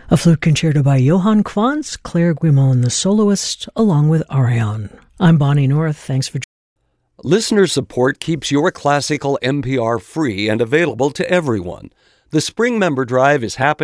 A flute concerto by Johann Quantz, Claire Guimond, the soloist, along with Ariane. I'm Bonnie North. Thanks for joining. Listener support keeps your classical NPR free and available to everyone. The Spring Member Drive is happening